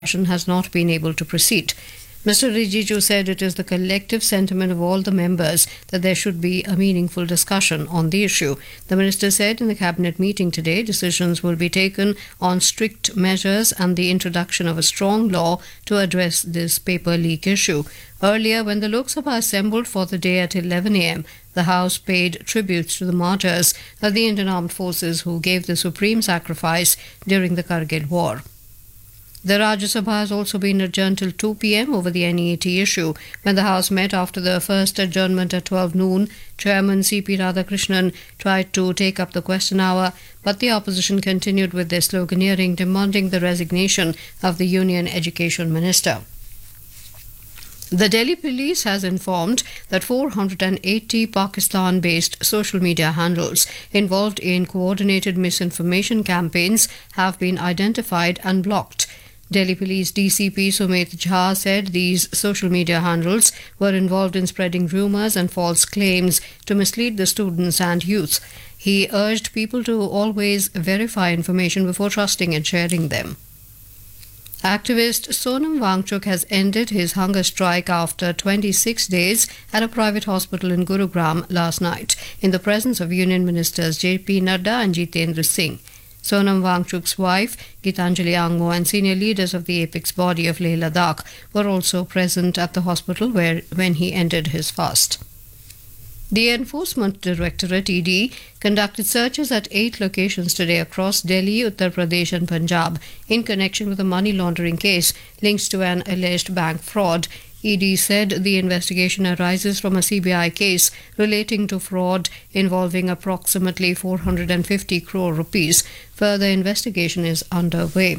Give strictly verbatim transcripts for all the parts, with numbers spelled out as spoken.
has not been able to proceed. Mister Rijiju said it is the collective sentiment of all the members that there should be a meaningful discussion on the issue. The minister said in the cabinet meeting today, decisions will be taken on strict measures and the introduction of a strong law to address this paper leak issue. Earlier, when the Lok Sabha assembled for the day at eleven a m, the House paid tributes to the martyrs of the Indian Armed Forces who gave the supreme sacrifice during the Kargil War. The Rajya Sabha has also been adjourned till two p m over the N E A T issue. When the House met after the first adjournment at twelve noon, Chairman C P Radhakrishnan tried to take up the question hour, but the opposition continued with their sloganeering demanding the resignation of the Union Education Minister. The Delhi police has informed that four hundred eighty Pakistan-based social media handles involved in coordinated misinformation campaigns have been identified and blocked. Delhi Police D C P Sumit Jha said these social media handles were involved in spreading rumours and false claims to mislead the students and youth. He urged people to always verify information before trusting and sharing them. Activist Sonam Wangchuk has ended his hunger strike after twenty-six days at a private hospital in Gurugram last night in the presence of Union Ministers J P Nadda and Jitendra Singh. Sonam Wangchuk's wife, Gitanjali Angmo, and senior leaders of the apex body of Leh Ladakh were also present at the hospital where, when he ended his fast. The Enforcement Directorate E D conducted searches at eight locations today across Delhi, Uttar Pradesh and Punjab in connection with a money laundering case linked to an alleged bank fraud. E D said the investigation arises from a C B I case relating to fraud involving approximately four hundred fifty crore rupees. Further investigation is underway.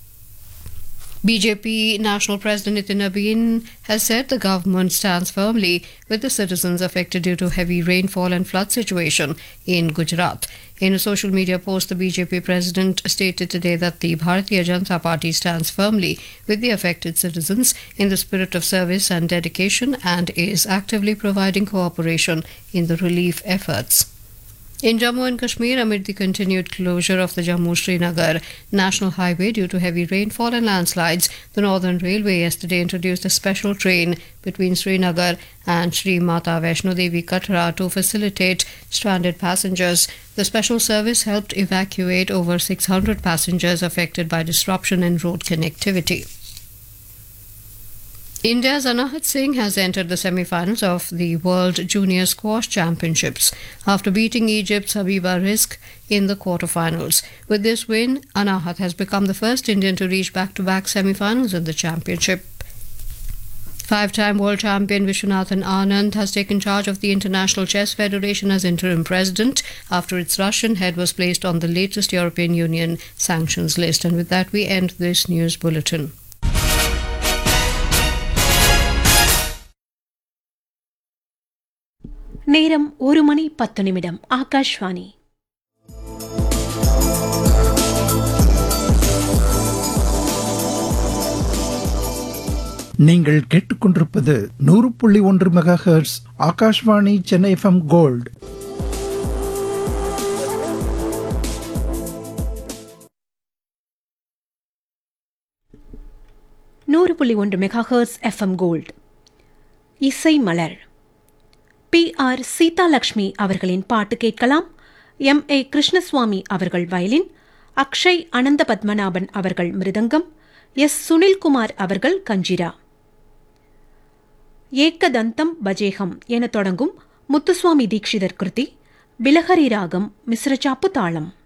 B J P National President Nitin Nabin has said the government stands firmly with the citizens affected due to heavy rainfall and flood situation in Gujarat. In a social media post, the B J P president stated today that the Bharatiya Janata Party stands firmly with the affected citizens in the spirit of service and dedication and is actively providing cooperation in the relief efforts. In Jammu and Kashmir, amid the continued closure of the Jammu-Srinagar National Highway due to heavy rainfall and landslides, the Northern Railway yesterday introduced a special train between Srinagar and Sri Mata Vaishno Devi Katra to facilitate stranded passengers. The special service helped evacuate over six hundred passengers affected by disruption in road connectivity. India's Anahat Singh has entered the semi-finals of the World Junior Squash Championships after beating Egypt's Habiba Rizk in the quarter-finals. With this win, Anahat has become the first Indian to reach back-to-back semi-finals in the championship. Five-time world champion Vishwanathan Anand has taken charge of the International Chess Federation as interim president after its Russian head was placed on the latest European Union sanctions list. And with that, we end this news bulletin. நேரம் ஒரு மணி பத்து நிமிடம். ஆகாஷ்வாணி. நீங்கள் கேட்டுக்கொண்டிருப்பது நூறு புள்ளி ஒன்று mega hertz Akashvani Chennai F M gold. நூறு புள்ளி ஒன்று mega hertz F M gold. இசை மலர். பி ஆர் சீதாலட்சுமி அவர்களின் பாட்டு கேட்கலாம். எம் ஏ கிருஷ்ணசுவாமி அவர்கள் வயலின், அக்ஷய் அனந்த பத்மநாபன் அவர்கள் மிருதங்கம், எஸ் சுனில்குமார் அவர்கள் கஞ்சிரா. ஏக்கதந்தம் பஜேகம் என தொடங்கும் முத்துசுவாமி தீட்சிதர் கிருதி, பிலஹரி ராகம், மிஸ்ரச்சாப்பு தாளம்.